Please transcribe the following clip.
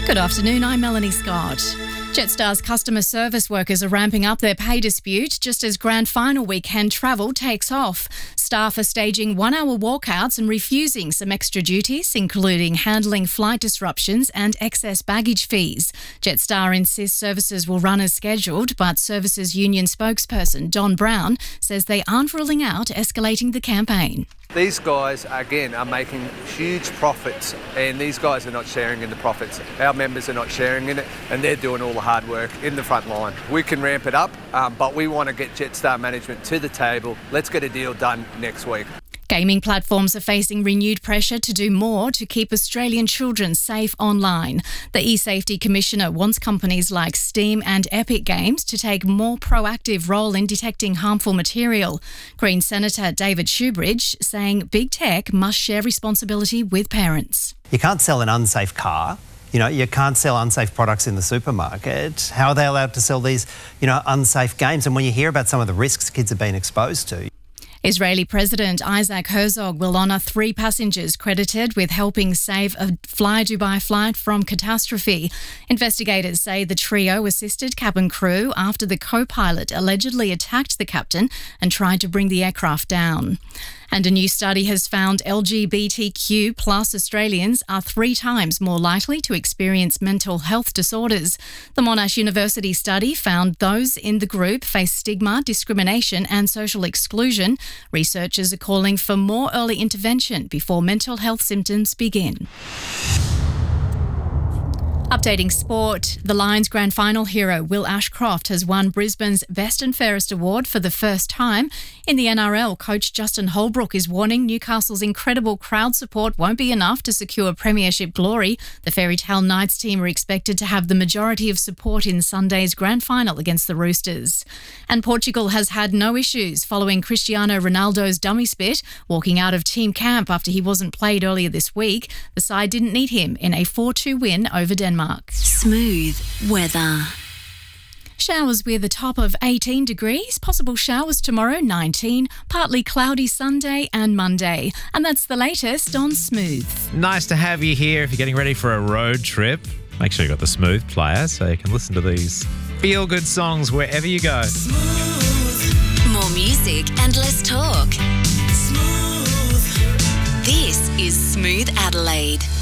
Good afternoon, I'm Melanie Scott. Jetstar's customer service workers are ramping up their pay dispute just as grand final weekend travel takes off. Staff are staging 1-hour walkouts and refusing some extra duties, including handling flight disruptions and excess baggage fees. Jetstar insists services will run as scheduled, but Services Union spokesperson Don Brown says they aren't ruling out escalating the campaign. These guys, again, are making huge profits, and these guys are not sharing in the profits. Our members are not sharing in it, and they're doing all the hard work in the front line. We can ramp it up, but we want to get Jetstar management to the table. Let's get a deal done next week. Gaming platforms are facing renewed pressure to do more to keep Australian children safe online. The eSafety Commissioner wants companies like Steam and Epic Games to take more proactive role in detecting harmful material. Green Senator David Shoebridge saying big tech must share responsibility with parents. You can't sell an unsafe car. You can't sell unsafe products in the supermarket. How are they allowed to sell these, unsafe games? And when you hear about some of the risks kids have been exposed to. Israeli President Isaac Herzog will honour 3 passengers credited with helping save a Fly Dubai flight from catastrophe. Investigators say the trio assisted cabin crew after the co-pilot allegedly attacked the captain and tried to bring the aircraft down. And a new study has found LGBTQ plus Australians are 3 times more likely to experience mental health disorders. The Monash University study found those in the group face stigma, discrimination and social exclusion. Researchers are calling for more early intervention before mental health symptoms begin. Updating sport, the Lions grand final hero Will Ashcroft has won Brisbane's Best and Fairest award for the first time. In the NRL, coach Justin Holbrook is warning Newcastle's incredible crowd support won't be enough to secure premiership glory. The Fairy Tale Knights team are expected to have the majority of support in Sunday's grand final against the Roosters. And Portugal has had no issues following Cristiano Ronaldo's dummy spit, walking out of team camp after he wasn't played earlier this week. The side didn't need him in a 4-2 win over Denmark. Smooth weather. Showers with a top of 18 degrees, possible showers tomorrow 19, partly cloudy Sunday and Monday. And that's the latest on Smooth. Nice to have you here if you're getting ready for a road trip. Make sure you've got the Smooth player so you can listen to these feel-good songs wherever you go. Smooth. More music and less talk. Smooth. This is Smooth Adelaide.